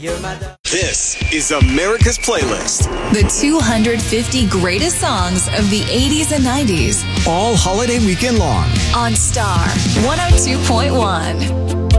This is America's Playlist. The 250 greatest songs of the 80s and 90s. All holiday weekend long. On Star 102.1.